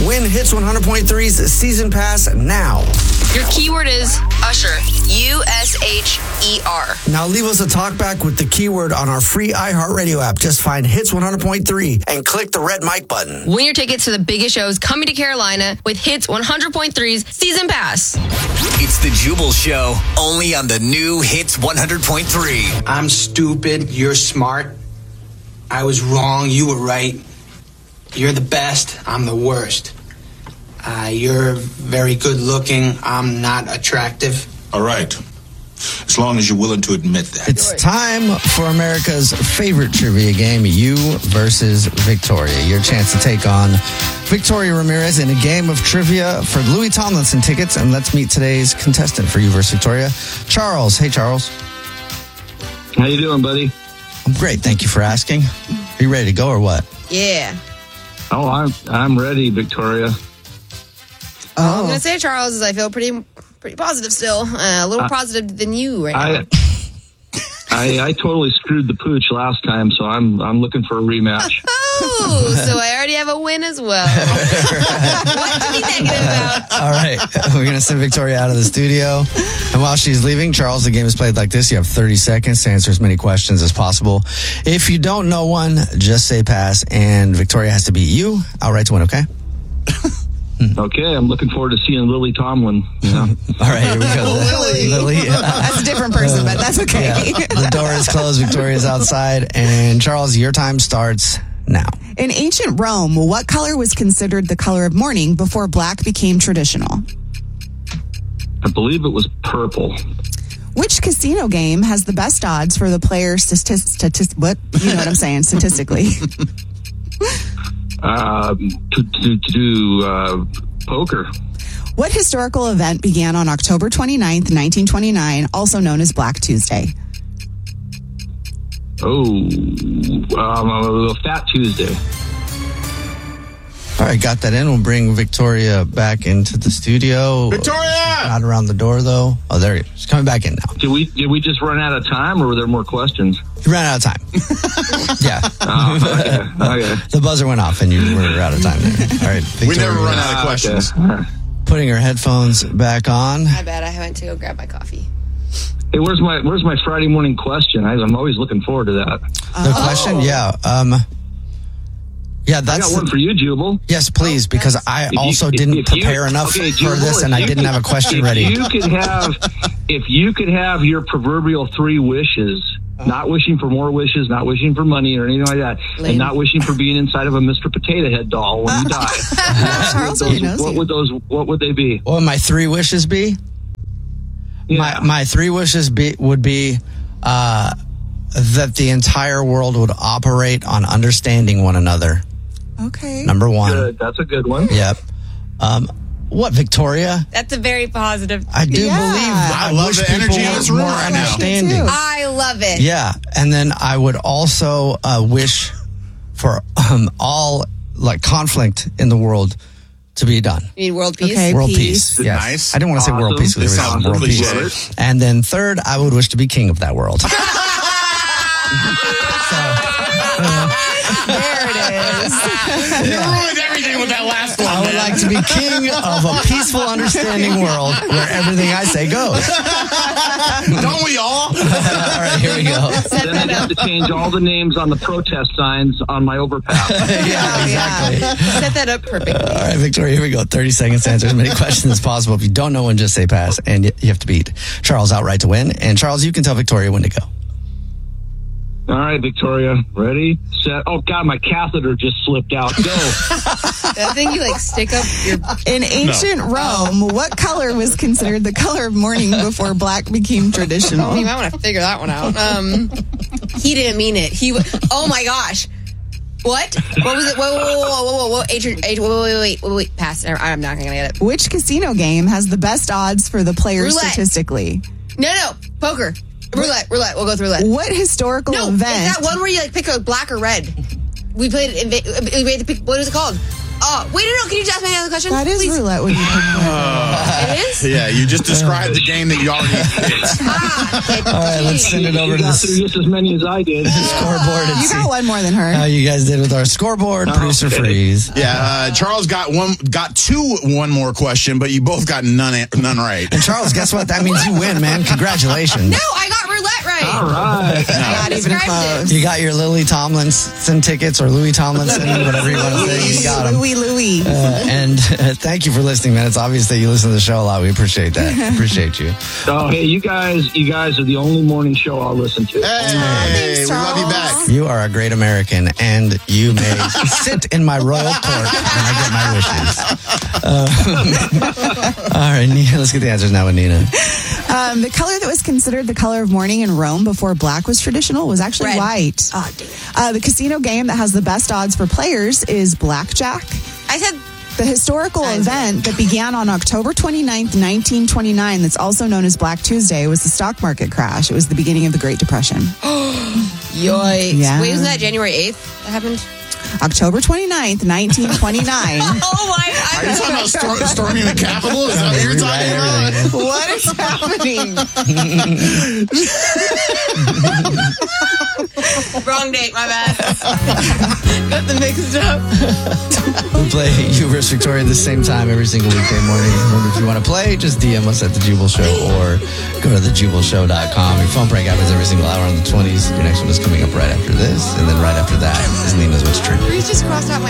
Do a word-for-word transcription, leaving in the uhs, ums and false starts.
Win Hits one hundred point three's season pass now. Your keyword is Usher. U S H E R. Now leave us a talkback with the keyword on our free iHeartRadio app. Just find Hits one hundred point three and click the red mic button. Win your tickets to the biggest shows coming to Carolina with Hits one hundred point three's season pass. It's the Jubal Show, only on the new Hits one hundred point three. I'm stupid. You're smart. I was wrong. You were right. You're the best. I'm the worst. Uh, you're very good looking. I'm not attractive. All right. As long as you're willing to admit that. It's time for America's favorite trivia game, You versus Victoria. Your chance to take on Victoria Ramirez in a game of trivia for Louis Tomlinson tickets. And let's meet today's contestant for You versus Victoria, Charles. Hey, Charles. How you doing, buddy? I'm great. Thank you for asking. Are you ready to go or what? Yeah. Oh, I'm I'm ready, Victoria. Oh. All I'm going to say, Charles, is I feel pretty pretty positive still. Uh, a little I, positive than you right I, now. I I totally screwed the pooch last time, so I'm I'm looking for a rematch. Oh, so I already have a win as well. What to be negative about? All right. We're going to send Victoria out of the studio. And while she's leaving, Charles, the game is played like this. You have thirty seconds to answer as many questions as possible. If you don't know one, just say pass, and Victoria has to beat you outright to win, okay? Okay, I'm looking forward to seeing Lily Tomlin. Yeah. All right, here we go. Lily. Lily. That's a different person, but that's okay. Yeah. The door is closed. Victoria's outside. And Charles, your time starts now. In ancient Rome, what color was considered the color of mourning before black became traditional? I believe it was purple. Which casino game has the best odds for the player statist, statist, what? You know what I'm saying, statistically. Um, to, to, to do uh, poker. What historical event began on October twenty-ninth, nineteen twenty-nine, also known as Black Tuesday? Oh, um, uh, Fat Tuesday. All right, got that in. We'll bring Victoria back into the studio. Victoria! Not around the door, though. Oh, there he is. She's coming back in now. Did we did we just run out of time, or were there more questions? You ran out of time. Yeah. Oh, okay. Okay. The buzzer went off, and you were out of time there. All right, Victoria. We never run out of questions. Okay. Putting her headphones back on. My bad. I went to go grab my coffee. Hey, where's my where's my Friday morning question? I, I'm always looking forward to that. The Oh. question, yeah. Um, yeah, I that's... got one for you, Jubal. Yes, please, because I If you- also if- didn't if you- prepare enough okay, for Jubal, this, and if I you didn't could- have a question if ready. You could have, if you could have your proverbial three wishes, not wishing for more wishes, not wishing for money or anything like that, Lame. and not wishing for being inside of a Mister Potato Head doll when you die. Charles Those- already knows what you. would those? What would they be? What would my three wishes be? Yeah. My my three wishes be, would be uh, that the entire world would operate on understanding one another. Okay. Number one. Good. That's a good one. Yep. Um, what, Victoria? That's a very positive. I do Yeah. believe I, I love wish the people energy in were this room more right now. understanding. Me too. I love it. Yeah, and then I would also uh, wish for um, all like conflict in the world to be done. You need world peace. Okay. World peace. peace. Yes. Nice. I didn't want to say world Awesome. peace because It there was sounds world cliche. peace. And then third, I would wish to be king of that world. So, There it is. You ruined everything with that last one. I would like to be king of a peaceful, understanding world where everything I say goes. Don't we all? All right, here we go. Then I'd have to change all the names on the protest signs on my overpass. Yeah, exactly. Set that up perfectly. All right, Victoria, here we go. thirty seconds to answer as many questions as possible. If you don't know one, just say pass, and you you have to beat Charles outright to win. And Charles, you can tell Victoria when to go. All right, Victoria. Ready, set. Oh, God, my catheter just slipped out. Go. That thing you like stick up your. In ancient Rome, what color was considered the color of mourning before black became traditional? You might want to figure that one out. Um, he didn't mean it. He. w- Oh my gosh. What? What was it? Whoa, whoa, whoa, whoa, whoa, whoa, Ancient, wait, wait, wait, wait, wait, wait. Pass. I'm not gonna get it. Which casino game has the best odds for the player Roulette. statistically? No, no, poker. Roulette, roulette. We'll go through roulette. What historical No, event? it's that one where you like pick a black or red. We played it. In, we made the pick. What is it called? Oh, wait, no, no. Can you just ask me another question? That is please? roulette when you It is? Yeah, you just described the game that you already did. Ah, All right, let's send it over You to got the through just as many as I did. scoreboard and You see got one more than her. how you guys did with our scoreboard. Producer okay. Freeze. Yeah, uh, Charles got one, got two, one more question, but you both got none, none right. And Charles, guess what? That means you win, man. Congratulations. No, I got roulette right. All right. Not even Described close. You got your Lily Tomlinson tickets or Louis Tomlinson, whatever you want to say. You got them. Louis, Louis. Uh, and uh, thank you for listening, man. It's obvious that you listen to the show a lot. We appreciate that. Appreciate you. Oh, hey, you guys, you guys are the only morning show I'll listen to. Hey, thanks, we love you Charles. back. You are a great American, and you may sit in my royal court when I get my wishes. Uh, all right, Nina, let's get the answers now with Nina. Um, the color that was considered the color of mourning in Rome before black was traditional was actually Red. white. Oh, damn. Uh, the casino game that has the best odds for players is blackjack. I said, The historical I see. event that began on October twenty-ninth, nineteen twenty-nine, that's also known as Black Tuesday, was the stock market crash. It was the beginning of the Great Depression. yikes. Yeah. Wait, wasn't that January eighth that happened? October twenty-ninth, nineteen twenty-nine. Oh, my. Are you talking about stor- storming the Capitol? Is that what you're talking Rewrite about? everything. What is happening? Wrong date, my bad. Got them mixed up. We play You versus Victoria at the same time every single weekday morning. Remember, if you want to play, just D M us at The Jubal Show or go to the jubal show dot com. Your phone prank happens every single hour on the twenties. Your next one is coming up right after this. And then right after that is Nina's What's True. Please just cross out my